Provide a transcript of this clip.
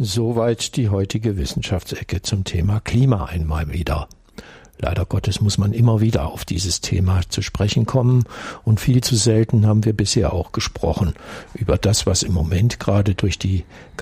Soweit die heutige Wissenschaftsecke zum Thema Klima einmal wieder. Leider Gottes muss man immer wieder auf dieses Thema zu sprechen kommen und viel zu selten haben wir bisher auch gesprochen über das, was im Moment gerade durch die